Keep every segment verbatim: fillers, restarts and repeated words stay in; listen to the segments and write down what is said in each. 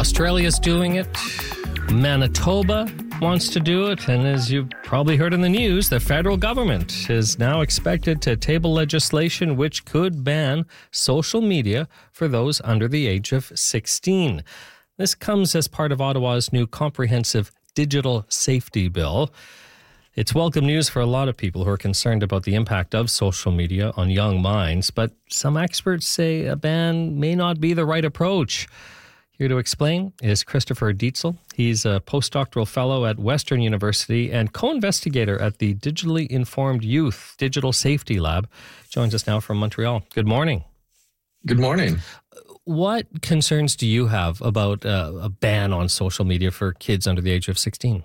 Australia's doing it. Manitoba wants to do it. And as you've probably heard in the news, the federal government is now expected to table legislation which could ban social media for those under the age of sixteen. This comes as part of Ottawa's new comprehensive digital safety bill. It's welcome news for a lot of people who are concerned about the impact of social media on young minds, but some experts say a ban may not be the right approach. Here to explain is Christopher Dietzel. He's a postdoctoral fellow at Western University and co-investigator at the Digitally Informed Youth Digital Safety Lab. Joins us now from Montreal. Good morning. Good morning. What concerns do you have about uh, a ban on social media for kids under the age of sixteen?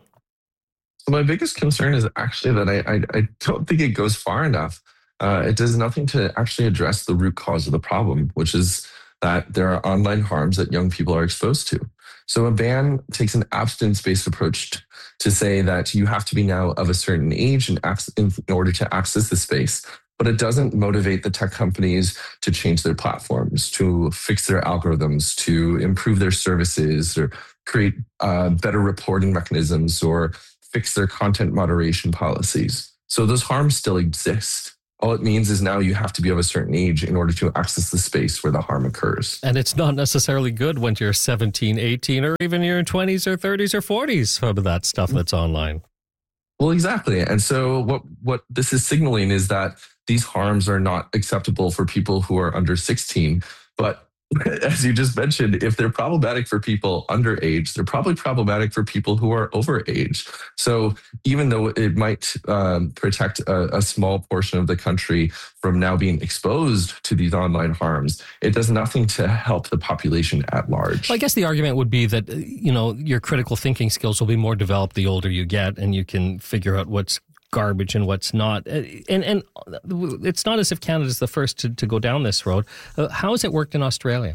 So my biggest concern is actually that I, I, I don't think it goes far enough. Uh, it does nothing to actually address the root cause of the problem, which is that there are online harms that young people are exposed to. So a ban takes an abstinence-based approach t- to say that you have to be now of a certain age in, ac- in order to access the space. But it doesn't motivate the tech companies to change their platforms, to fix their algorithms, to improve their services, or create uh, better reporting mechanisms, or fix their content moderation policies. So those harms still exist. All it means is now you have to be of a certain age in order to access the space where the harm occurs. And it's not necessarily good when you're seventeen, eighteen, or even your twenties or thirties or forties, some of that stuff that's online. Well, exactly. And so what, what this is signaling is that these harms are not acceptable for people who are under sixteen, but as you just mentioned, if they're problematic for people underage, they're probably problematic for people who are overage. So even though it might um, protect a, a small portion of the country from now being exposed to these online harms, it does nothing to help the population at large. Well, I guess the argument would be that, you know, your critical thinking skills will be more developed the older you get, and you can figure out what's garbage and what's not. And and it's not as if Canada's the first to, to go down this road. Uh, how has it worked in Australia?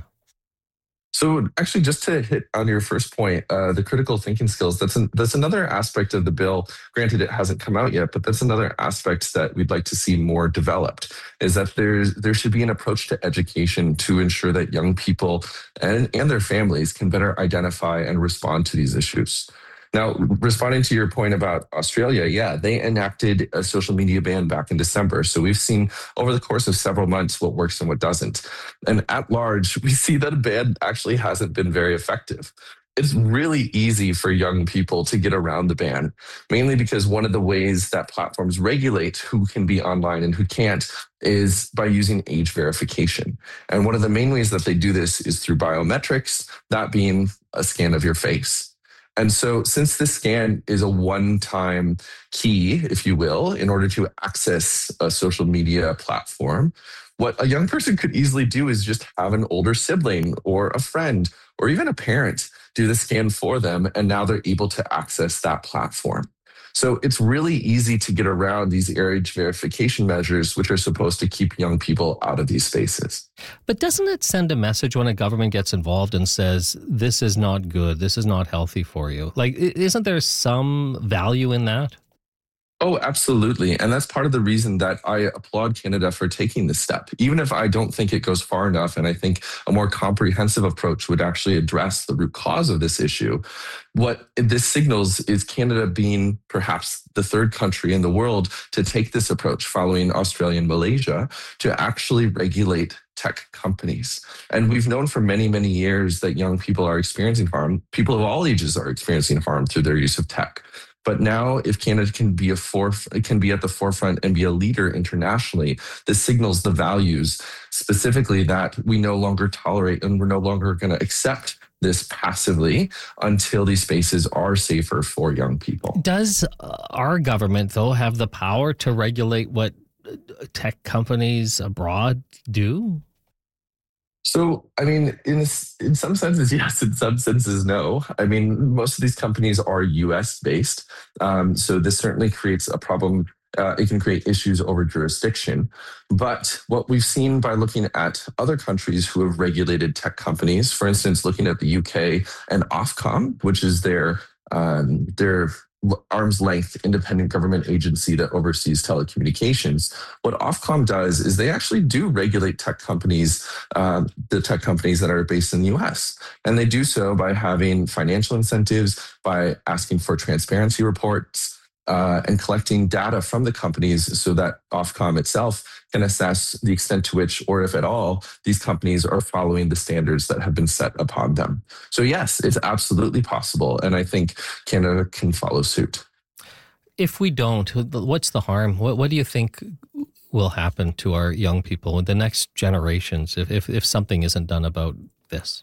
So actually, just to hit on your first point, uh, the critical thinking skills, that's an, that's another aspect of the bill. Granted, it hasn't come out yet, but that's another aspect that we'd like to see more developed, is that there's there should be an approach to education to ensure that young people and, and their families can better identify and respond to these issues. Now, responding to your point about Australia, yeah, they enacted a social media ban back in December. So we've seen over the course of several months what works and what doesn't. And at large, we see that a ban actually hasn't been very effective. It's really easy for young people to get around the ban, mainly because one of the ways that platforms regulate who can be online and who can't is by using age verification. And one of the main ways that they do this is through biometrics, that being a scan of your face. And so since this scan is a one-time key, if you will, in order to access a social media platform, what a young person could easily do is just have an older sibling or a friend or even a parent do the scan for them, and now they're able to access that platform. So it's really easy to get around these age verification measures, which are supposed to keep young people out of these spaces. But doesn't it send a message when a government gets involved and says, this is not good, this is not healthy for you? Like, isn't there some value in that? Oh, absolutely. And that's part of the reason that I applaud Canada for taking this step, even if I don't think it goes far enough. And I think a more comprehensive approach would actually address the root cause of this issue. What this signals is Canada being perhaps the third country in the world to take this approach, following Australia and Malaysia, to actually regulate tech companies. And we've known for many, many years that young people are experiencing harm. People of all ages are experiencing harm through their use of tech. But now, if Canada can be a foref- can be at the forefront and be a leader internationally, this signals the values, specifically that we no longer tolerate and we're no longer going to accept this passively until these spaces are safer for young people. Does our government, though, have the power to regulate what tech companies abroad do? So, I mean, in in some senses, yes. In some senses, no. I mean, most of these companies are U S based. Um, so this certainly creates a problem. Uh, it can create issues over jurisdiction. But what we've seen by looking at other countries who have regulated tech companies, for instance, looking at the U K and Ofcom, which is their um, their arm's length independent government agency that oversees telecommunications. What Ofcom does is they actually do regulate tech companies, uh, the tech companies that are based in the U S. And they do so by having financial incentives, by asking for transparency reports, Uh, and collecting data from the companies so that Ofcom itself can assess the extent to which, or if at all, these companies are following the standards that have been set upon them. So yes, it's absolutely possible. And I think Canada can follow suit. If we don't, what's the harm? What, what do you think will happen to our young people, the next generations, if, if, if something isn't done about this?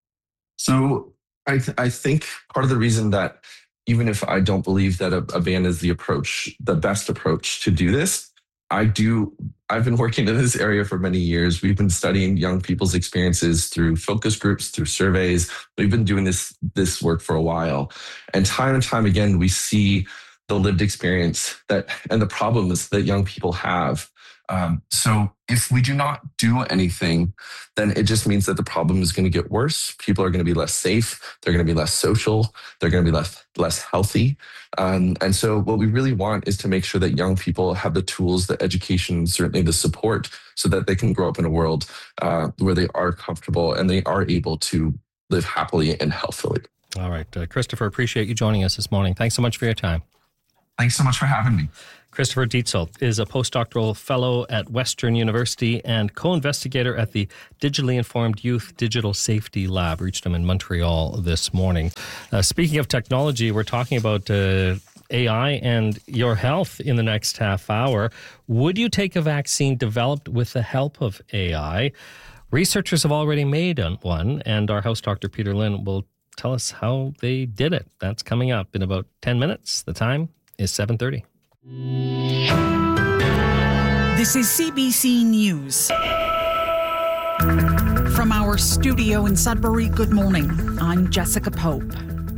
So I, th- I think part of the reason that even if I don't believe that a, a ban is the approach, the best approach to do this, I do, I've been working in this area for many years. We've been studying young people's experiences through focus groups, through surveys. We've been doing this, this work for a while. And time and time again, we see the lived experience that and the problems that young people have. Um, so if we do not do anything, then it just means that the problem is going to get worse. People are going to be less safe. They're going to be less social. They're going to be less less healthy. Um, and so what we really want is to make sure that young people have the tools, the education, certainly the support, so that they can grow up in a world uh, where they are comfortable and they are able to live happily and healthily. All right. Uh, Christopher, appreciate you joining us this morning. Thanks so much for your time. Thanks so much for having me. Christopher Dietzel is a postdoctoral fellow at Western University and co-investigator at the Digitally Informed Youth Digital Safety Lab. Reached him in Montreal this morning. Uh, speaking of technology, we're talking about uh, A I and your health in the next half hour. Would you take a vaccine developed with the help of A I? Researchers have already made one, and our house doctor Peter Lynn will tell us how they did it. That's coming up in about ten minutes. The time is seven thirty. This is C B C News. From our studio in Sudbury, good morning. I'm Jessica Pope.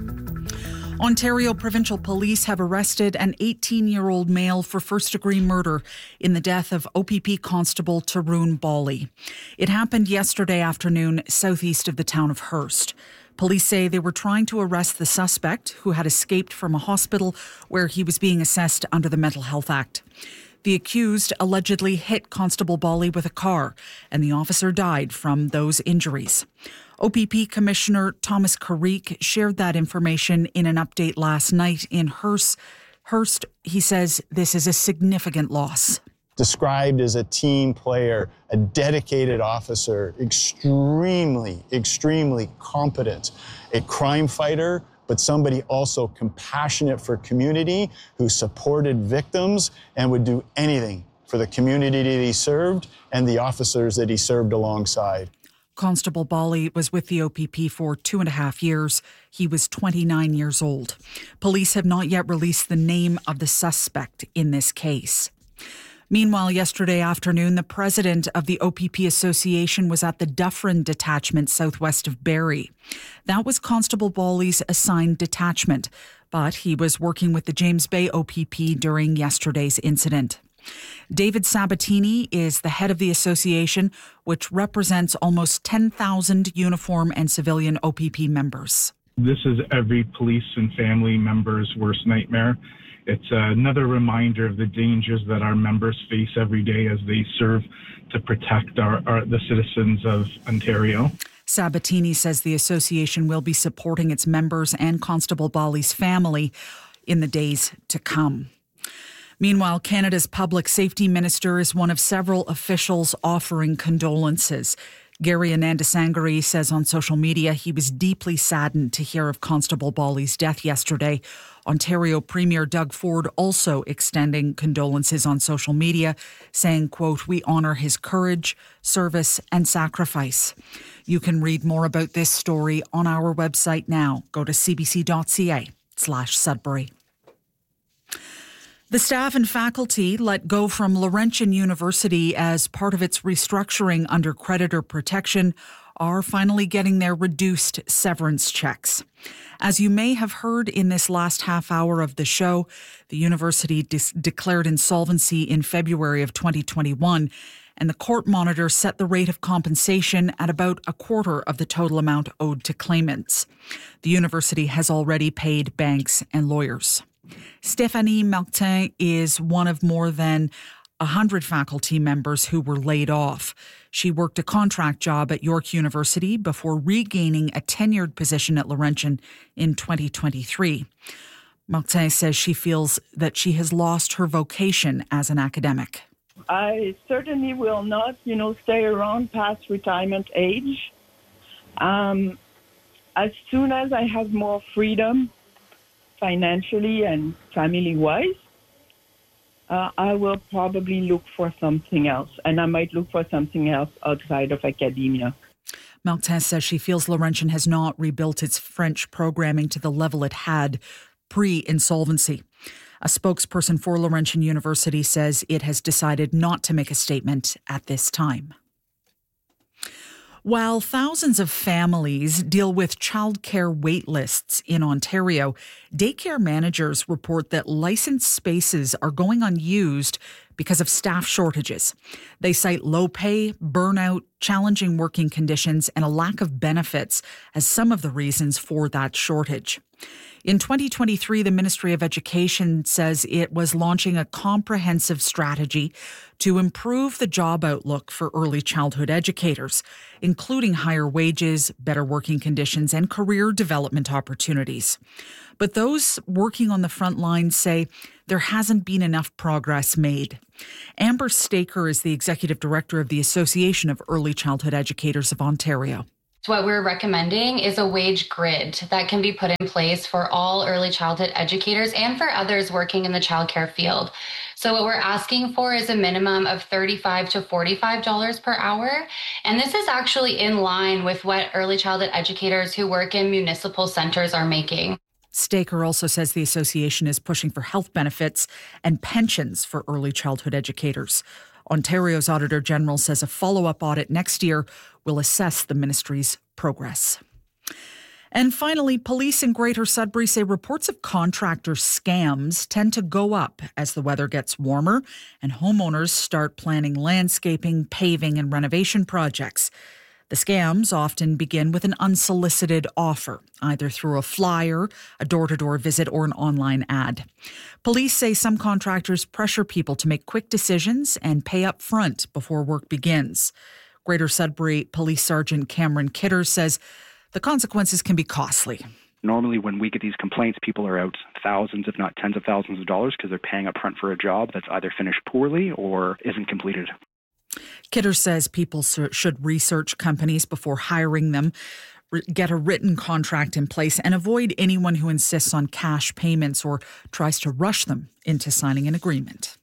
Ontario Provincial Police have arrested an eighteen-year-old male for first-degree murder in the death of O P P Constable Tarun Bali. It happened yesterday afternoon southeast of the town of Hearst. Police say they were trying to arrest the suspect, who had escaped from a hospital where he was being assessed under the Mental Health Act. The accused allegedly hit Constable Bali with a car, and the officer died from those injuries. O P P Commissioner Thomas Carrique shared that information in an update last night in Hearst. Hearst, he says this is a significant loss. Described as a team player, a dedicated officer, extremely, extremely competent, a crime fighter, but somebody also compassionate for community, who supported victims and would do anything for the community that he served and the officers that he served alongside. Constable Bali was with the O P P for two and a half years. He was twenty-nine years old. Police have not yet released the name of the suspect in this case. Meanwhile, yesterday afternoon, the president of the O P P Association was at the Dufferin detachment southwest of Barrie. That was Constable Bali's assigned detachment, but he was working with the James Bay O P P during yesterday's incident. David Sabatini is the head of the association, which represents almost ten thousand uniform and civilian O P P members. This is every police and family member's worst nightmare. It's another reminder of the dangers that our members face every day as they serve to protect our, our the citizens of Ontario. Sabatini says the association will be supporting its members and Constable Bali's family in the days to come. Meanwhile, Canada's public safety minister is one of several officials offering condolences. Gary Anandasangari says on social media he was deeply saddened to hear of Constable Bali's death yesterday. Ontario Premier Doug Ford also extending condolences on social media, saying, quote, "We honour his courage, service and sacrifice." You can read more about this story on our website now. Go to cbc.ca slash Sudbury. The staff and faculty let go from Laurentian University as part of its restructuring under creditor protection are finally getting their reduced severance checks. As you may have heard in this last half hour of the show, the university dis- declared insolvency in February of twenty twenty-one, and the court monitor set the rate of compensation at about a quarter of the total amount owed to claimants. The university has already paid banks and lawyers. Stéphanie Martin is one of more than one hundred faculty members who were laid off. She worked a contract job at York University before regaining a tenured position at Laurentian in twenty twenty-three. Martin says she feels that she has lost her vocation as an academic. I certainly will not, you know, stay around past retirement age. Um, as soon as I have more freedom, financially and family-wise, uh, I will probably look for something else, and I might look for something else outside of academia. Martin says she feels Laurentian has not rebuilt its French programming to the level it had pre-insolvency. A spokesperson for Laurentian University says it has decided not to make a statement at this time. While thousands of families deal with childcare wait lists in Ontario, daycare managers report that licensed spaces are going unused because of staff shortages. They cite low pay, burnout, challenging working conditions, and a lack of benefits as some of the reasons for that shortage. In twenty twenty-three, the Ministry of Education says it was launching a comprehensive strategy to improve the job outlook for early childhood educators, including higher wages, better working conditions, and career development opportunities. But those working on the front lines say there hasn't been enough progress made. Amber Staker is the Executive Director of the Association of Early Childhood Educators of Ontario. So what we're recommending is a wage grid that can be put in place for all early childhood educators and for others working in the childcare field. So what we're asking for is a minimum of thirty-five to forty-five dollars per hour. And this is actually in line with what early childhood educators who work in municipal centers are making. Staker also says the association is pushing for health benefits and pensions for early childhood educators. Ontario's Auditor General says a follow-up audit next year will assess the ministry's progress. And finally, police in Greater Sudbury say reports of contractor scams tend to go up as the weather gets warmer and homeowners start planning landscaping, paving, and renovation projects. The scams often begin with an unsolicited offer, either through a flyer, a door-to-door visit, or an online ad. Police say some contractors pressure people to make quick decisions and pay up front before work begins. Greater Sudbury Police Sergeant Cameron Kidder says the consequences can be costly. Normally when we get these complaints, people are out thousands, if not tens of thousands of dollars because they're paying up front for a job that's either finished poorly or isn't completed. Kidder says people should research companies before hiring them, get a written contract in place, and avoid anyone who insists on cash payments or tries to rush them into signing an agreement.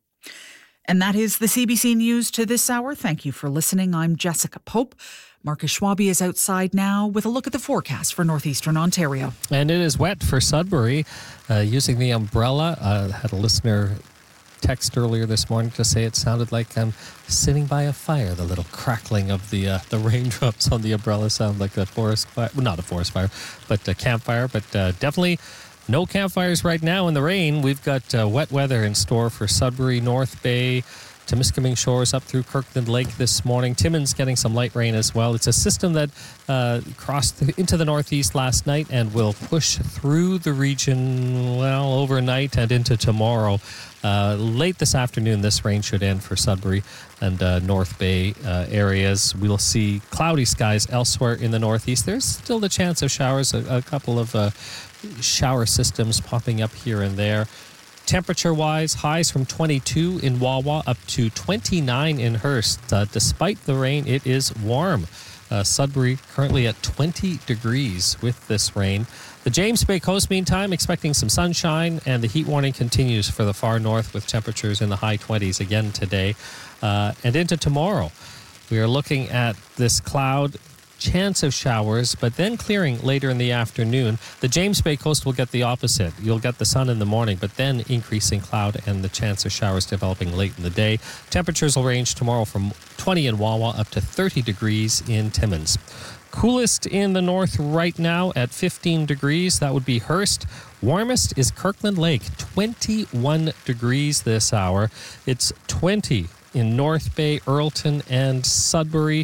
And that is the C B C News to this hour. Thank you for listening. I'm Jessica Pope. Marcus Schwabe is outside now with a look at the forecast for northeastern Ontario. And it is wet for Sudbury. Uh, using the umbrella, I uh, had a listener text earlier this morning to say it sounded like I'm sitting by a fire. The little crackling of the uh, the raindrops on the umbrella sound like a forest fire. Well, not a forest fire, but a campfire. But uh, definitely no campfires right now in the rain. We've got uh, wet weather in store for Sudbury, North Bay, Temiskaming Shores up through Kirkland Lake this morning. Timmins getting some light rain as well. It's a system that uh, crossed into the northeast last night and will push through the region, well, overnight and into tomorrow. Uh, late this afternoon, this rain should end for Sudbury and uh, North Bay uh, areas. We'll see cloudy skies elsewhere in the northeast. There's still the chance of showers, a, a couple of uh, shower systems popping up here and there. Temperature-wise, highs from twenty-two in Wawa up to twenty-nine in Hearst. Uh, despite the rain, it is warm. Uh, Sudbury currently at twenty degrees with this rain. The James Bay Coast, meantime, expecting some sunshine, and the heat warning continues for the far north with temperatures in the high twenties again today. Uh, and into tomorrow, we are looking at this cloud, chance of showers, but then clearing later in the afternoon. The James Bay Coast will get the opposite. You'll get the sun in the morning, but then increasing cloud and the chance of showers developing late in the day. Temperatures will range tomorrow from twenty in Wawa up to thirty degrees in Timmins. Coolest in the north right now at fifteen degrees. That would be Hearst. Warmest is Kirkland Lake, twenty-one degrees this hour. It's twenty in North Bay, Earlton, and Sudbury.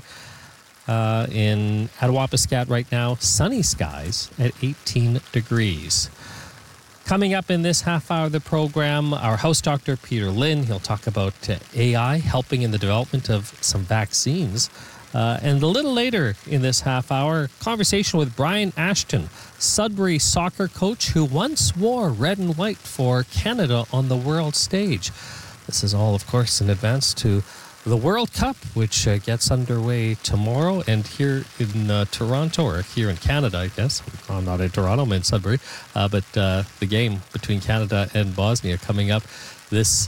Uh, in Attawapiskat right now, sunny skies at eighteen degrees. Coming up in this half hour of the program, our house doctor, Peter Lynn. He'll talk about uh, A I helping in the development of some vaccines. Uh, and a little later in this half hour, conversation with Brian Ashton, Sudbury soccer coach who once wore red and white for Canada on the world stage. This is all, of course, in advance to the World Cup, which uh, gets underway tomorrow. And here in uh, Toronto, or here in Canada, I guess. I'm not in Toronto, I'm in Sudbury. Uh, but uh, the game between Canada and Bosnia coming up this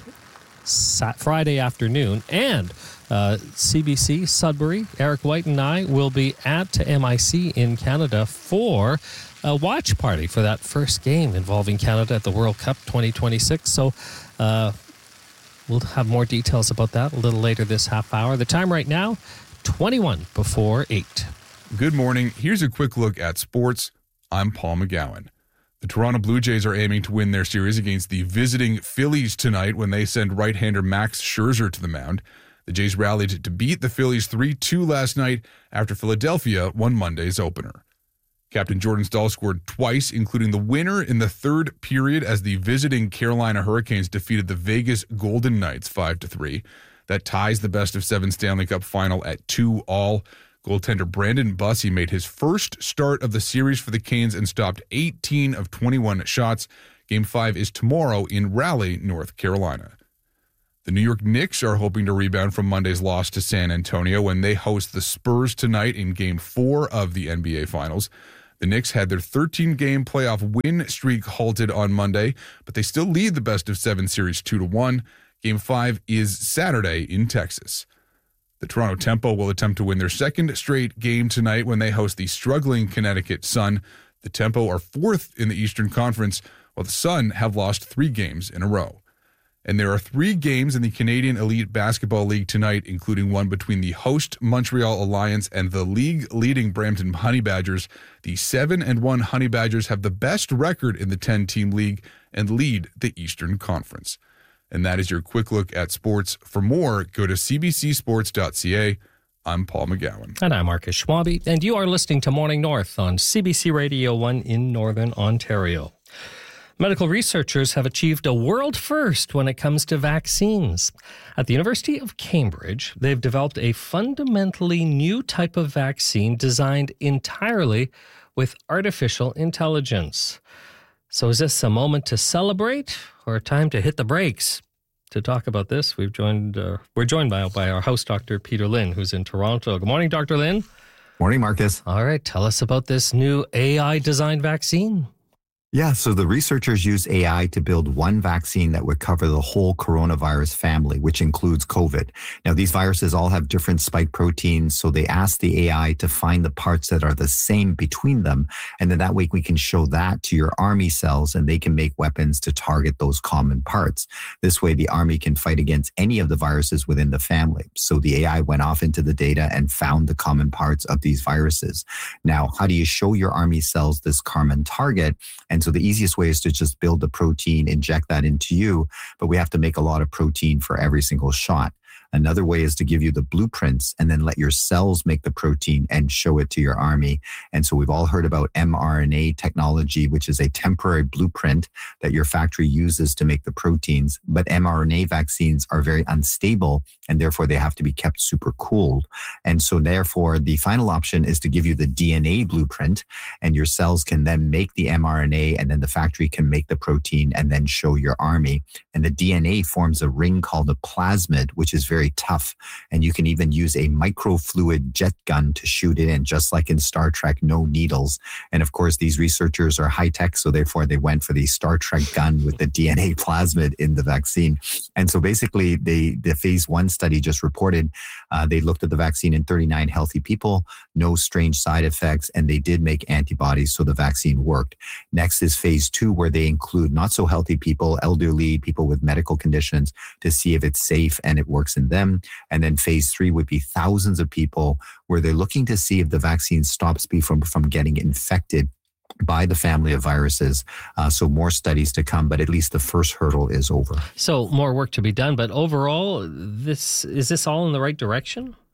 Sa- Friday afternoon. And uh, C B C, Sudbury, Eric White and I will be at M I C in Canada for a watch party for that first game involving Canada at the World Cup twenty twenty-six. So uh, we'll have more details about that a little later this half hour. The time right now, twenty-one before eight. Good morning. Here's a quick look at sports. I'm Paul McGowan. The Toronto Blue Jays are aiming to win their series against the visiting Phillies tonight when they send right-hander Max Scherzer to the mound. The Jays rallied to beat the Phillies three two last night after Philadelphia won Monday's opener. Captain Jordan Staal scored twice, including the winner in the third period as the visiting Carolina Hurricanes defeated the Vegas Golden Knights five to three. That ties the best of seven Stanley Cup final at two all. Goaltender Brandon Bussi made his first start of the series for the Canes and stopped eighteen of twenty-one shots. Game five is tomorrow in Raleigh, North Carolina. The New York Knicks are hoping to rebound from Monday's loss to San Antonio when they host the Spurs tonight in Game four of the N B A Finals. The Knicks had their thirteen-game playoff win streak halted on Monday, but they still lead the best of seven series two to one. Game five is Saturday in Texas. The Toronto Tempo will attempt to win their second straight game tonight when they host the struggling Connecticut Sun. The Tempo are fourth in the Eastern Conference, while the Sun have lost three games in a row. And there are three games in the Canadian Elite Basketball League tonight, including one between the host Montreal Alliance and the league-leading Brampton Honey Badgers. The seven and one Honey Badgers have the best record in the ten-team league and lead the Eastern Conference. And that is your quick look at sports. For more, go to c b c sports dot c a. I'm Paul McGowan. And I'm Marcus Schwabe. And you are listening to Morning North on C B C Radio one in Northern Ontario. Medical researchers have achieved a world first when it comes to vaccines. At the University of Cambridge, they've developed a fundamentally new type of vaccine designed entirely with artificial intelligence. So is this a moment to celebrate or a time to hit the brakes? To talk about this, we've joined, uh, we're joined by, by our house doctor, Peter Lynn, who's in Toronto. Good morning, Doctor Lynn. Morning, Marcus. All right, tell us about this new A I-designed vaccine. Yeah, so the researchers used A I to build one vaccine that would cover the whole coronavirus family, which includes COVID. Now, these viruses all have different spike proteins, so they asked the A I to find the parts that are the same between them, and then that way we can show that to your army cells, and they can make weapons to target those common parts. This way, the army can fight against any of the viruses within the family. So the A I went off into the data and found the common parts of these viruses. Now, how do you show your army cells this common target? And so the easiest way is to just build the protein, inject that into you, but we have to make a lot of protein for every single shot. Another way is to give you the blueprints and then let your cells make the protein and show it to your army. And so we've all heard about mRNA technology, which is a temporary blueprint that your factory uses to make the proteins. But mRNA vaccines are very unstable, and therefore they have to be kept super cooled. And so therefore, the final option is to give you the D N A blueprint, and your cells can then make the mRNA, and then the factory can make the protein and then show your army. And the D N A forms a ring called a plasmid, which is very tough. And you can even use a microfluid jet gun to shoot it in, just like in Star Trek, no needles. And of course, these researchers are high tech, so therefore they went for the Star Trek gun with the D N A plasmid in the vaccine. And so basically, they, the phase one study just reported uh, they looked at the vaccine in thirty-nine healthy people, no strange side effects, and they did make antibodies, so the vaccine worked. Next is phase two, where they include not so healthy people, elderly people with medical conditions, to see if it's safe and it works in them. And then phase three would be thousands of people, where they're looking to see if the vaccine stops people from, from getting infected by the family of viruses. Uh, so more studies to come, but at least the first hurdle is over. So more work to be done, but overall, this is this all in the right direction?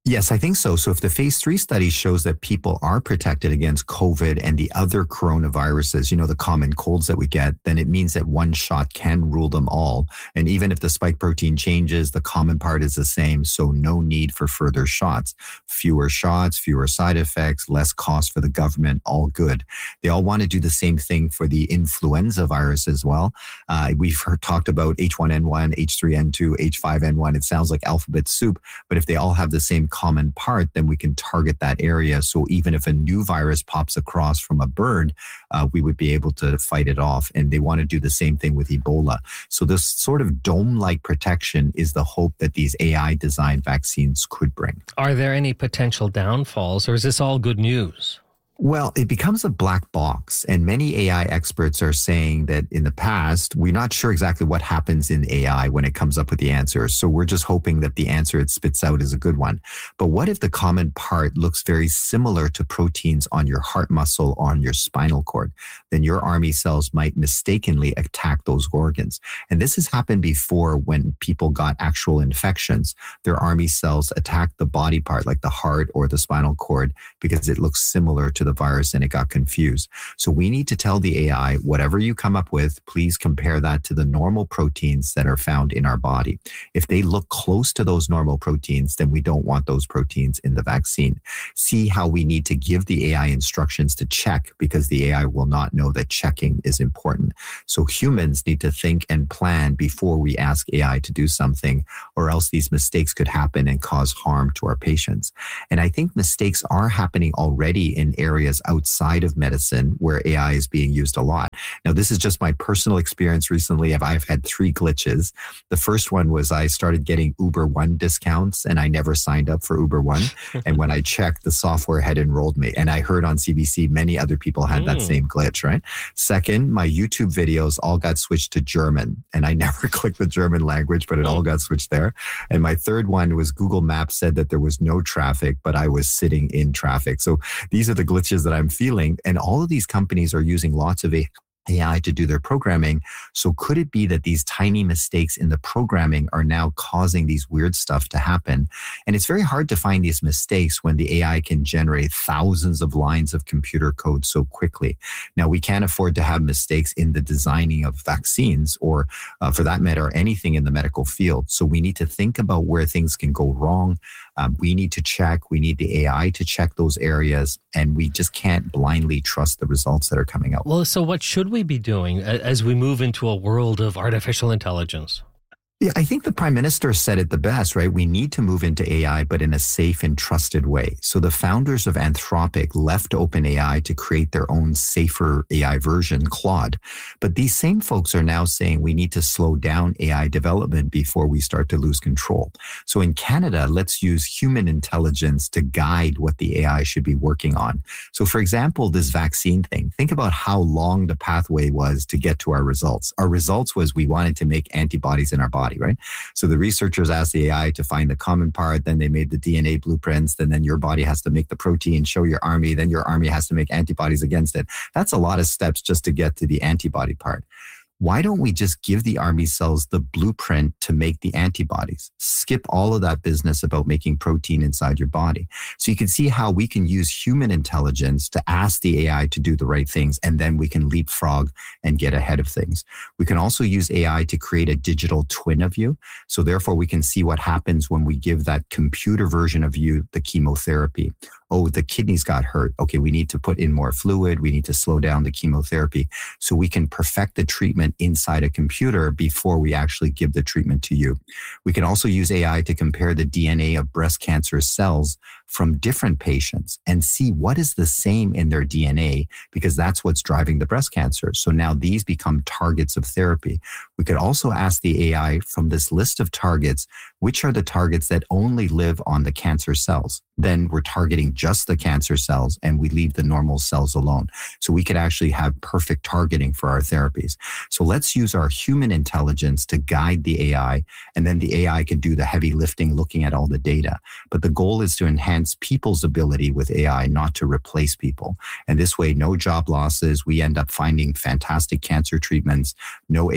Yes, I think so. So if the phase three study shows that people are protected against COVID and the other coronaviruses, you know, the common colds that we get, then it means that one shot can rule them all. And even if the spike protein changes, the common part is the same. So no need for further shots. Fewer shots, fewer side effects, less cost for the government, all good. They all want to do the same thing for the influenza virus as well. Uh, we've heard, talked about H one N one, H three N two, H five N one. It sounds like alphabet soup, but if they all have the same common part, then we can target that area. So even if a new virus pops across from a bird, uh, we would be able to fight it off. And they want to do the same thing with Ebola. So this sort of dome-like protection is the hope that these A I-designed vaccines could bring. Are there any potential downfalls, or is this all good news? Well, it becomes a black box, and many A I experts are saying that in the past, we're not sure exactly what happens in A I when it comes up with the answers. So we're just hoping that the answer it spits out is a good one. But what if the common part looks very similar to proteins on your heart muscle, on your spinal cord? Then your army cells might mistakenly attack those organs. And this has happened before when people got actual infections. Their army cells attack the body part, like the heart or the spinal cord, because it looks similar to the virus and it got confused. So we need to tell the A I, whatever you come up with, please compare that to the normal proteins that are found in our body. If they look close to those normal proteins, then we don't want those proteins in the vaccine. See how we need to give the A I instructions to check, because the A I will not know that checking is important. So humans need to think and plan before we ask A I to do something, or else these mistakes could happen and cause harm to our patients. And I think mistakes are happening already in areas areas outside of medicine where A I is being used a lot. Now, this is just my personal experience recently. I've had three glitches. The first one was I started getting Uber One discounts and I never signed up for Uber One. And when I checked, the software had enrolled me. And I heard on C B C many other people had mm. that same glitch, right? Second, my YouTube videos all got switched to German. And I never clicked the German language, but it all got switched there. And my third one was Google Maps said that there was no traffic, but I was sitting in traffic. So these are the glitches that I'm feeling. And all of these companies are using lots of A I to do their programming. So could it be that these tiny mistakes in the programming are now causing these weird stuff to happen? And it's very hard to find these mistakes when the A I can generate thousands of lines of computer code so quickly. Now, we can't afford to have mistakes in the designing of vaccines or, uh, for that matter, anything in the medical field. So we need to think about where things can go wrong. Um, we need to check. We need the A I to check those areas. And we just can't blindly trust the results that are coming out. Well, so what should we be doing as we move into a world of artificial intelligence? Yeah, I think the Prime Minister said it the best, right? We need to move into A I, but in a safe and trusted way. So the founders of Anthropic left OpenAI to create their own safer A I version, Claude. But these same folks are now saying we need to slow down A I development before we start to lose control. So in Canada, let's use human intelligence to guide what the A I should be working on. So for example, this vaccine thing, think about how long the pathway was to get to our results. Our results was we wanted to make antibodies in our body. Right? So the researchers asked the A I to find the common part, then they made the D N A blueprints, then, then your body has to make the protein, show your army, then your army has to make antibodies against it. That's a lot of steps just to get to the antibody part. Why don't we just give the army cells the blueprint to make the antibodies? Skip all of that business about making protein inside your body. So you can see how we can use human intelligence to ask the A I to do the right things, and then we can leapfrog and get ahead of things. We can also use A I to create a digital twin of you. So therefore, we can see what happens when we give that computer version of you the chemotherapy. Oh, the kidneys got hurt. Okay, we need to put in more fluid. We need to slow down the chemotherapy so we can perfect the treatment inside a computer before we actually give the treatment to you. We can also use A I to compare the D N A of breast cancer cells from different patients and see what is the same in their D N A, because that's what's driving the breast cancer. So now these become targets of therapy. We could also ask the A I from this list of targets, which are the targets that only live on the cancer cells. Then we're targeting just the cancer cells and we leave the normal cells alone. So we could actually have perfect targeting for our therapies. So let's use our human intelligence to guide the A I, and then the A I can do the heavy lifting looking at all the data. But the goal is to enhance people's ability with A I, not to replace people. And this way, no job losses. We end up finding fantastic cancer treatments, no A I take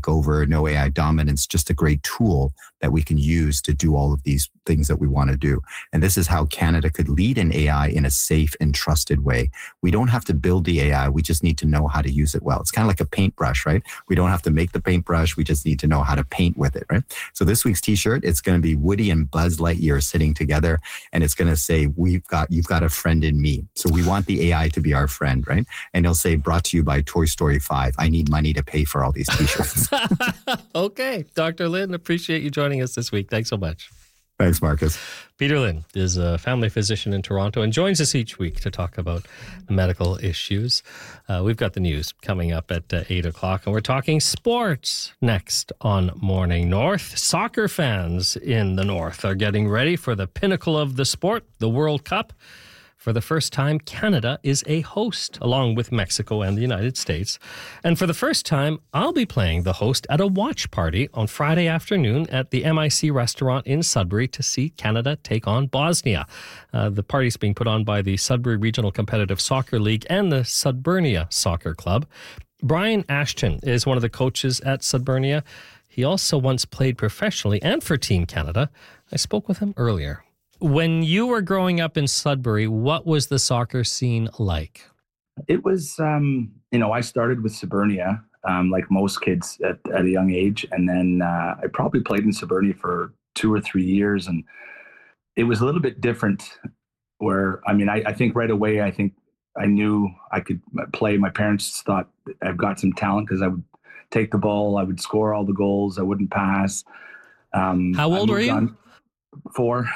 take over, no A I dominance, just a great tool that we can use to do all of these things that we want to do. And this is how Canada could lead in A I in a safe and trusted way. We don't have to build the A I. We just need to know how to use it well. It's kind of like a paintbrush, right? We don't have to make the paintbrush. We just need to know how to paint with it, right? So this week's t-shirt, it's going to be Woody and Buzz Lightyear sitting together, and it's going to say, we've got, you've got a friend in me. So we want the A I to be our friend, right? And it'll say, brought to you by Toy Story five. I need money to pay for all these t-shirts. Okay. Doctor Lin, appreciate you joining us this week. Thanks so much. Thanks, Marcus. Peter Lin is a family physician in Toronto and joins us each week to talk about medical issues. Uh, we've got the news coming up at uh, eight o'clock, and we're talking sports next on Morning North. Soccer fans in the North are getting ready for the pinnacle of the sport, the World Cup. For the first time, Canada is a host, along with Mexico and the United States. And for the first time, I'll be playing the host at a watch party on Friday afternoon at the M I C restaurant in Sudbury to see Canada take on Bosnia. Uh, the party's being put on by the Sudbury Regional Competitive Soccer League and the Sudburnia Soccer Club. Brian Ashton is one of the coaches at Sudburnia. He also once played professionally and for Team Canada. I spoke with him earlier. When you were growing up in Sudbury, what was the soccer scene like? It was, um, you know, I started with Sudburnia, um, like most kids at, at a young age. And then uh, I probably played in Sudburnia for two or three years. And it was a little bit different where, I mean, I, I think right away, I think I knew I could play. My parents thought I've got some talent because I would take the ball, I would score all the goals, I wouldn't pass. Um, How old were you? On, four.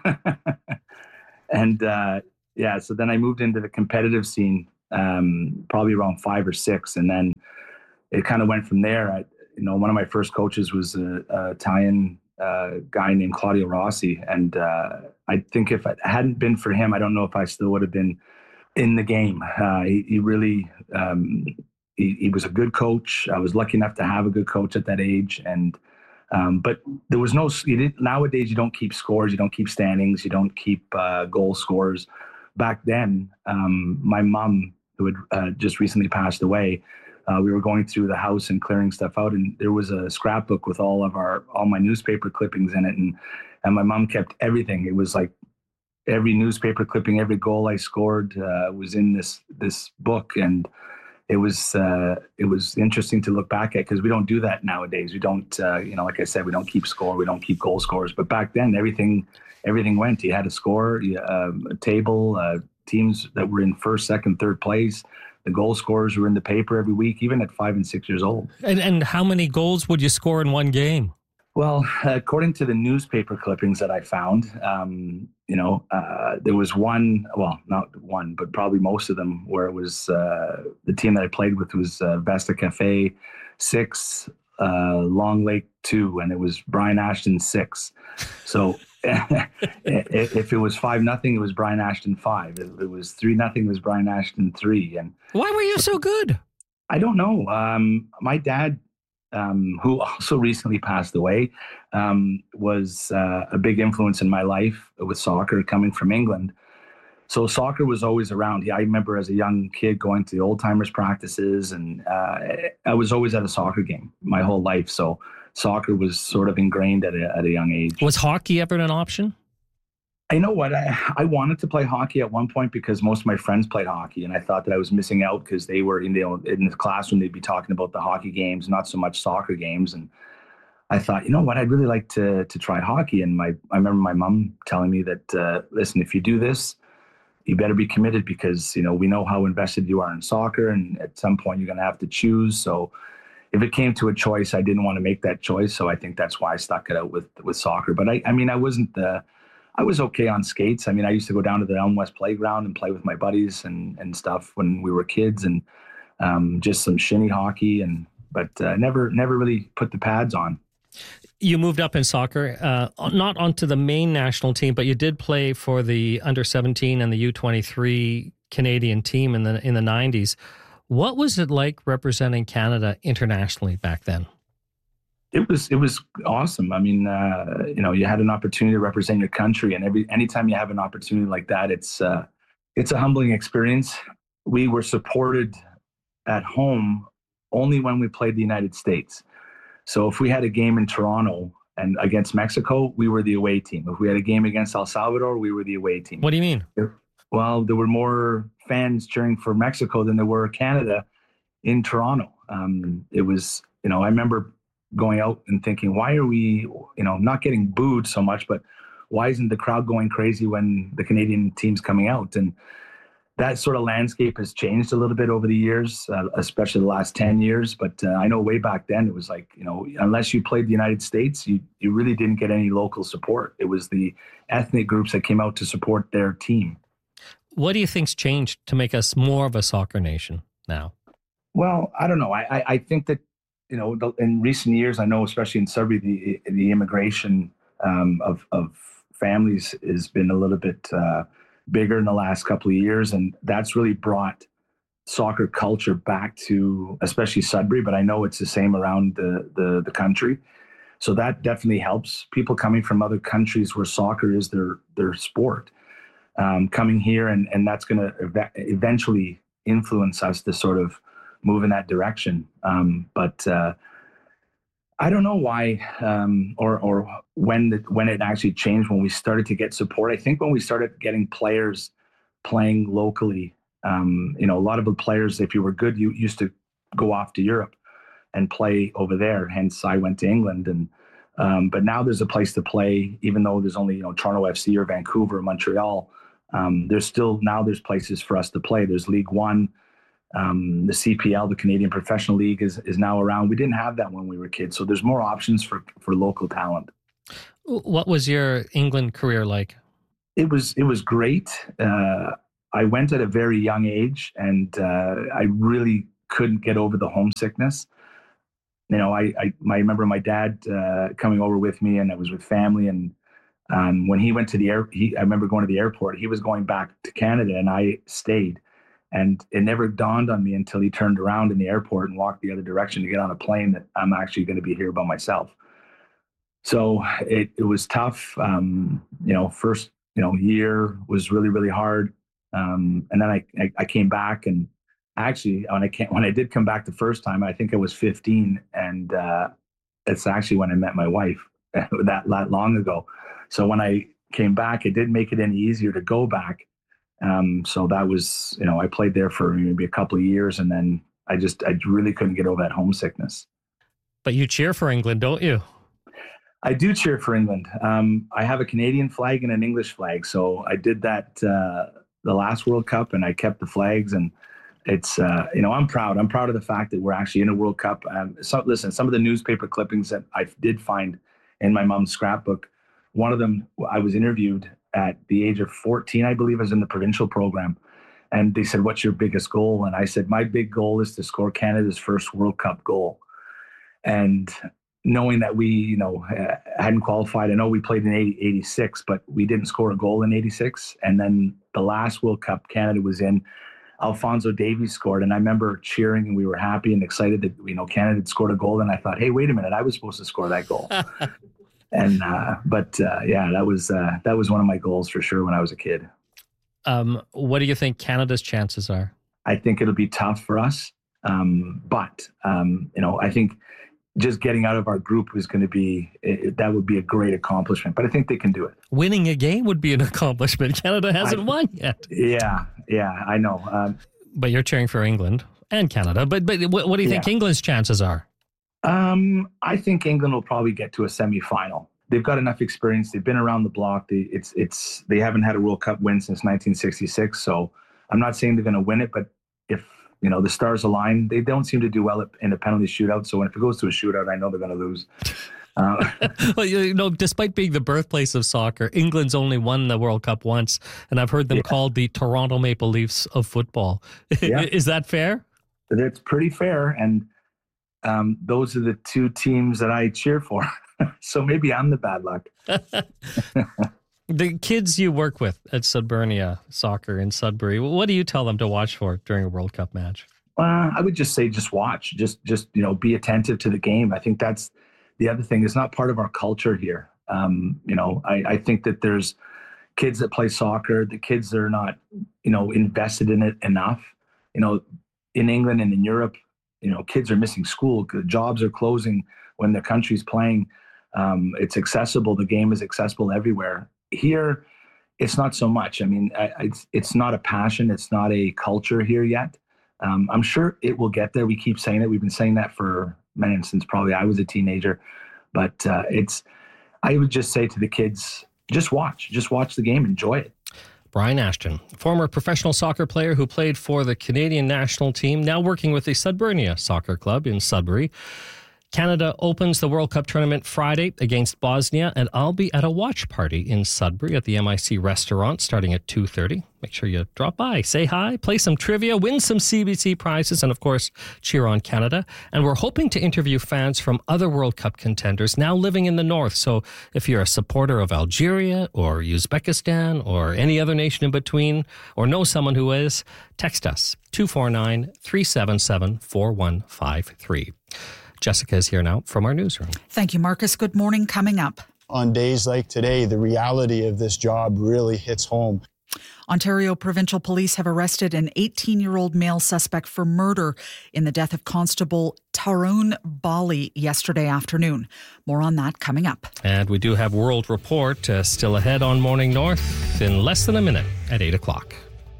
and uh, yeah, so then I moved into the competitive scene um, probably around five or six. And then it kind of went from there. I, you know, one of my first coaches was an Italian uh, guy named Claudio Rossi. And uh, I think if it hadn't been for him, I don't know if I still would have been in the game. Uh, he, he really, um, he, he was a good coach. I was lucky enough to have a good coach at that age. And Um, but there was no, you didn't, nowadays you don't keep scores, you don't keep standings, you don't keep uh, goal scores. Back then, um, my mom, who had uh, just recently passed away, uh, we were going through the house and clearing stuff out, and there was a scrapbook with all of our, all my newspaper clippings in it. And, and my mom kept everything. It was like every newspaper clipping, every goal I scored uh, was in this, this book. And it was uh, it was interesting to look back at because we don't do that nowadays. We don't, uh, you know, like I said, we don't keep score, we don't keep goal scores. But back then, everything everything went. You had a score, uh, a table, uh, teams that were in first, second, third place. The goal scorers were in the paper every week, even at five and six years old. And and how many goals would you score in one game? Well, according to the newspaper clippings that I found, um, you know, uh, there was one, well, not one, but probably most of them where it was uh, the team that I played with was uh, Vesta Cafe six, uh, Long Lake two, and it was Brian Ashton six. So if it was five nothing, it was Brian Ashton five. If it was three nothing, it was Brian Ashton three. And why were you so good? I don't know. Um, my dad, Um, who also recently passed away, um, was uh, a big influence in my life with soccer, coming from England. So soccer was always around. Yeah, I remember as a young kid going to the old timers practices, and uh, I was always at a soccer game my whole life. So soccer was sort of ingrained at a, at a young age. Was hockey ever an option? You know what? I, I wanted to play hockey at one point because most of my friends played hockey, and I thought that I was missing out because they were in the in the classroom. They'd be talking about the hockey games, not so much soccer games. And I thought, you know what? I'd really like to to try hockey. And my I remember my mom telling me that, uh, listen, if you do this, you better be committed because you know we know how invested you are in soccer, and at some point you're going to have to choose. So if it came to a choice, I didn't want to make that choice. So I think that's why I stuck it out with with soccer. But I I mean, I wasn't the I was okay on skates. I mean, I used to go down to the Elm West playground and play with my buddies and, and stuff when we were kids, and um, just some shinny hockey, and but uh, never never really put the pads on. You moved up in soccer, uh, not onto the main national team, but you did play for the under seventeen and the U twenty-three Canadian team in the in the nineties. What was it like representing Canada internationally back then? It was it was awesome. I mean, uh, you know, you had an opportunity to represent your country, and every anytime you have an opportunity like that, it's uh, it's a humbling experience. We were supported at home only when we played the United States. So if we had a game in Toronto and against Mexico, we were the away team. If we had a game against El Salvador, we were the away team. What do you mean? Well, there were more fans cheering for Mexico than there were Canada in Toronto. Um, it was, you know, I remember going out and thinking, why are we, you know, not getting booed so much, but why isn't the crowd going crazy when the Canadian team's coming out? And that sort of landscape has changed a little bit over the years, uh, especially the last ten years. But uh, I know way back then it was like, you know, unless you played the United States, you, you really didn't get any local support. It was the ethnic groups that came out to support their team. What do you think's changed to make us more of a soccer nation now? Well, I don't know. I, I, I think that, you know, the, in recent years, I know, especially in Sudbury, the the immigration um, of, of families has been a little bit uh, bigger in the last couple of years. And that's really brought soccer culture back to, especially Sudbury, but I know it's the same around the, the, the country. So that definitely helps people coming from other countries where soccer is their, their sport, um, coming here. And, and that's going to ev- eventually influence us to sort of move in that direction. Um, but uh, I don't know why um, or or when the, when it actually changed, when we started to get support. I think when we started getting players playing locally, um, you know, a lot of the players, if you were good, you used to go off to Europe and play over there. Hence, I went to England. And um, but now there's a place to play, even though there's only, you know, Toronto F C or Vancouver or Montreal. Um, there's still, now there's places for us to play. There's League One. Um, the C P L, the Canadian Professional League, is is now around. We didn't have that when we were kids. So there's more options for, for local talent. What was your England career like? It was it was great. Uh, I went at a very young age, and uh, I really couldn't get over the homesickness. You know, I I, I remember my dad uh, coming over with me, and I was with family. And um, when he went to the air, he, I remember going to the airport. He was going back to Canada, and I stayed. And it never dawned on me until he turned around in the airport and walked the other direction to get on a plane that I'm actually going to be here by myself. So it, it was tough. Um, you know, first, you know, year was really, really hard. Um, and then I, I, I came back, and actually when I came, when I did come back the first time, I think I was fifteen, and uh, it's actually when I met my wife that, that long ago. So when I came back, it didn't make it any easier to go back. Um, so that was, you know, I played there for maybe a couple of years, and then I just, I really couldn't get over that homesickness. But you cheer for England, don't you? I do cheer for England. Um, I have a Canadian flag and an English flag. So I did that uh, the last World Cup, and I kept the flags. And it's, uh, you know, I'm proud. I'm proud of the fact that we're actually in a World Cup. Um, so, listen, some of the newspaper clippings that I did find in my mom's scrapbook, one of them, I was interviewed at the age of fourteen, I believe, I was in the provincial program. And they said, what's your biggest goal? And I said, my big goal is to score Canada's first World Cup goal. And knowing that we, you know, hadn't qualified, I know we played in eighty-six, but we didn't score a goal in eighty-six. And then the last World Cup Canada was in, Alphonso Davies scored. And I remember cheering, and we were happy and excited that, you know, Canada had scored a goal. And I thought, hey, wait a minute, I was supposed to score that goal. And, uh, but, uh, yeah, that was, uh, that was one of my goals for sure when I was a kid. Um, what do you think Canada's chances are? I think it'll be tough for us. Um, but, um, you know, I think just getting out of our group is going to be, it, that would be a great accomplishment, but I think they can do it. Winning a game would be an accomplishment. Canada hasn't I, won yet. Yeah. Yeah, I know. Um, but you're cheering for England and Canada, but, but what, what do you think yeah. England's chances are? Um, I think England will probably get to a semifinal. They've got enough experience. They've been around the block. They, it's, it's, they haven't had a World Cup win since nineteen sixty-six. So I'm not saying they're going to win it, but if, you know, the stars align, they don't seem to do well in a penalty shootout. So if it goes to a shootout, I know they're going to lose. Uh, well, you know, despite being the birthplace of soccer, England's only won the World Cup once, and I've heard them yeah. called the Toronto Maple Leafs of football. Yeah. Is that fair? It's pretty fair, and um, those are the two teams that I cheer for. So maybe I'm the bad luck. The kids you work with at Sudburnia Soccer in Sudbury, what do you tell them to watch for during a World Cup match? Uh, I would just say just watch, just just you know, be attentive to the game. I think that's the other thing. It's not part of our culture here. Um, you know, I, I think that there's kids that play soccer, the kids that are not, you know, invested in it enough. You know, in England and in Europe, you know, kids are missing school, jobs are closing, when the country's playing, um, it's accessible. The game is accessible everywhere. Here, it's not so much. I mean, I, it's, it's not a passion. It's not a culture here yet. Um, I'm sure it will get there. We keep saying it. We've been saying that for, man, since probably I was a teenager. But uh, it's, I would just say to the kids, just watch. Just watch the game. Enjoy it. Brian Ashton, former professional soccer player who played for the Canadian national team, now working with the Sudbury Soccer Club in Sudbury. Canada opens the World Cup tournament Friday against Bosnia, and I'll be at a watch party in Sudbury at the M I C restaurant starting at two thirty. Make sure you drop by, say hi, play some trivia, win some C B C prizes, and of course, cheer on Canada. And we're hoping to interview fans from other World Cup contenders now living in the North. So if you're a supporter of Algeria or Uzbekistan or any other nation in between, or know someone who is, text us two four nine, three seven seven, four one five three. Jessica is here now from our newsroom. Thank you, Marcus. Good morning. Coming up. On days like today, the reality of this job really hits home. Ontario Provincial Police have arrested an eighteen-year-old male suspect for murder in the death of Constable Tyrone Bali yesterday afternoon. More on that coming up. And we do have World Report uh, still ahead on Morning North in less than a minute at eight o'clock.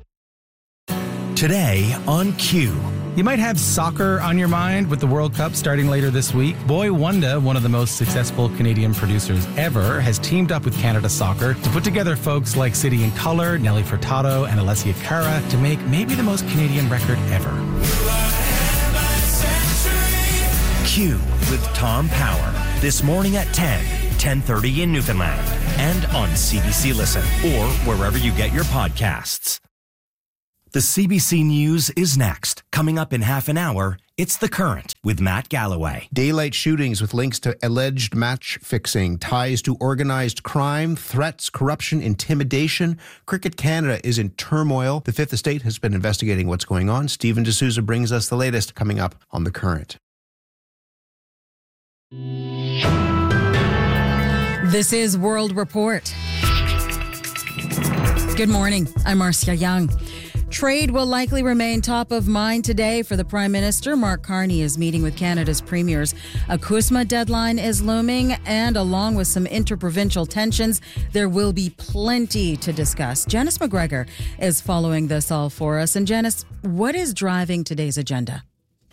Today on Q. You might have soccer on your mind with the World Cup starting later this week. Boy Wonder, one of the most successful Canadian producers ever, has teamed up with Canada Soccer to put together folks like City and Colour, Nelly Furtado, and Alessia Cara to make maybe the most Canadian record ever. Q with Tom Power. This morning at ten, ten thirty in Newfoundland. And on C B C Listen or wherever you get your podcasts. The C B C News is next. Coming up in half an hour, it's The Current with Matt Galloway. Daylight shootings with links to alleged match fixing, ties to organized crime, threats, corruption, intimidation. Cricket Canada is in turmoil. The Fifth Estate has been investigating what's going on. Stephen D'Souza brings us the latest coming up on The Current. This is World Report. Good morning. I'm Marcia Young. Trade will likely remain top of mind today for the Prime Minister. Mark Carney is meeting with Canada's premiers. A CUSMA deadline is looming, and along with some interprovincial tensions, there will be plenty to discuss. Janice McGregor is following this all for us. And Janice, what is driving today's agenda?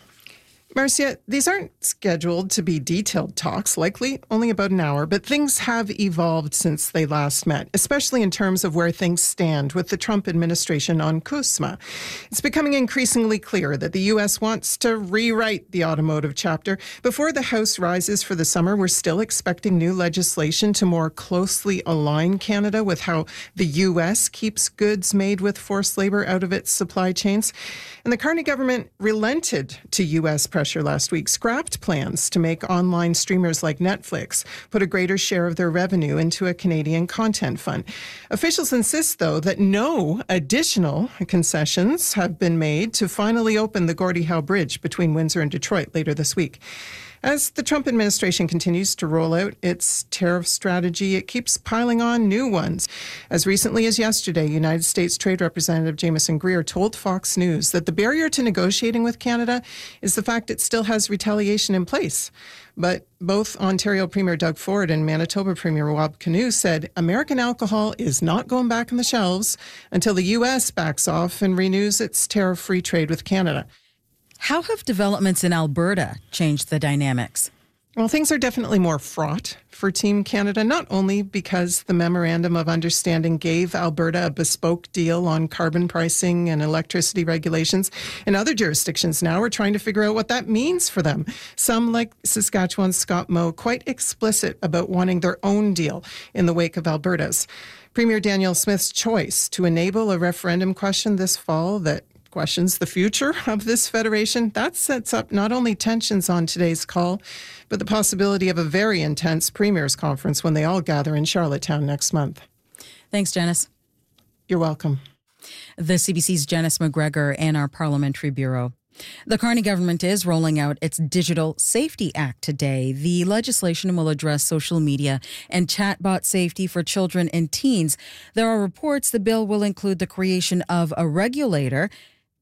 Marcia, these aren't scheduled to be detailed talks, likely only about an hour, but things have evolved since they last met, especially in terms of where things stand with the Trump administration on CUSMA. It's becoming increasingly clear that the U S wants to rewrite the automotive chapter. Before the House rises for the summer, we're still expecting new legislation to more closely align Canada with how the U S keeps goods made with forced labor out of its supply chains. And the Carney government relented to U S pressure last week, scrapped plans to make online streamers like Netflix put a greater share of their revenue into a Canadian content fund. Officials insist, though, that no additional concessions have been made to finally open the Gordie Howe Bridge between Windsor and Detroit later this week. As the Trump administration continues to roll out its tariff strategy, it keeps piling on new ones. As recently as yesterday, United States Trade Representative Jameson Greer told Fox News that the barrier to negotiating with Canada is the fact it still has retaliation in place. But both Ontario Premier Doug Ford and Manitoba Premier Rob Canoe said American alcohol is not going back on the shelves until the U S backs off and renews its tariff-free trade with Canada. How have developments in Alberta changed the dynamics? Well, things are definitely more fraught for Team Canada, not only because the Memorandum of Understanding gave Alberta a bespoke deal on carbon pricing and electricity regulations, and other jurisdictions now are trying to figure out what that means for them. Some, like Saskatchewan's Scott Moe, quite explicit about wanting their own deal in the wake of Alberta's. Premier Danielle Smith's choice to enable a referendum question this fall that questions the future of this federation, that sets up not only tensions on today's call, but the possibility of a very intense premiers conference when they all gather in Charlottetown next month. Thanks, Janice. You're welcome. The C B C's Janice McGregor and our Parliamentary Bureau. The Carney government is rolling out its Digital Safety Act today. The legislation will address social media and chatbot safety for children and teens. There are reports the bill will include the creation of a regulator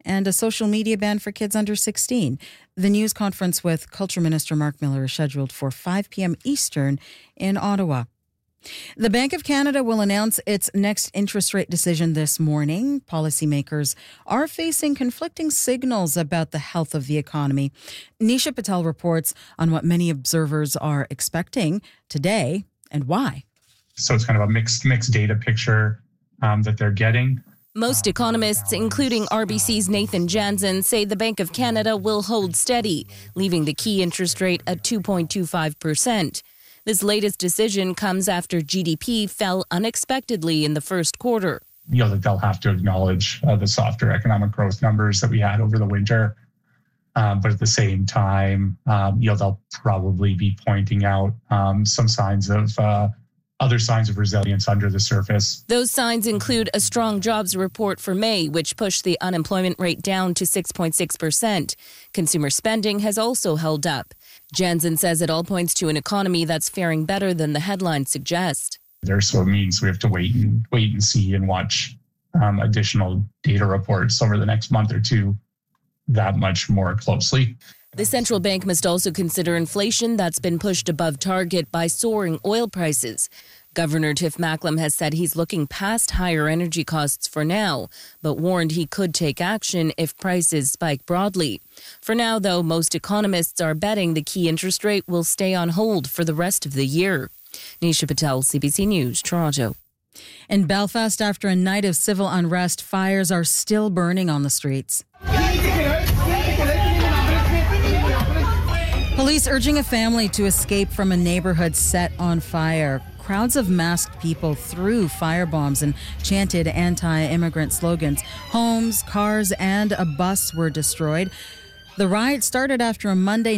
and a social media ban for kids under sixteen. The news conference with Culture Minister Mark Miller is scheduled for five p.m. Eastern in Ottawa. The Bank of Canada will announce its next interest rate decision this morning. Policymakers are facing conflicting signals about the health of the economy. Nisha Patel reports on what many observers are expecting today and why. So it's kind of a mixed mixed data picture um, that they're getting. Most economists, including R B C's Nathan Jansen, say the Bank of Canada will hold steady, leaving the key interest rate at two point two five percent. This latest decision comes after G D P fell unexpectedly in the first quarter. You know, that they'll have to acknowledge uh, the softer economic growth numbers that we had over the winter. Um, but at the same time, um, you know, they'll probably be pointing out um, some signs of uh, other signs of resilience under the surface. Those signs include a strong jobs report for May, which pushed the unemployment rate down to six point six percent. Consumer spending has also held up. Jansen says it all points to an economy that's faring better than the headlines suggest. There so it means we have to wait and wait and see and watch um, additional data reports over the next month or two that much more closely. The central bank must also consider inflation that's been pushed above target by soaring oil prices. Governor Tiff Macklem has said he's looking past higher energy costs for now, but warned he could take action if prices spike broadly. For now, though, most economists are betting the key interest rate will stay on hold for the rest of the year. Nisha Patel, C B C News, Toronto. In Belfast, after a night of civil unrest, fires are still burning on the streets. Police urging a family to escape from a neighborhood set on fire. Crowds of masked people threw firebombs and chanted anti-immigrant slogans. Homes, cars, and a bus were destroyed. The riot started after a Monday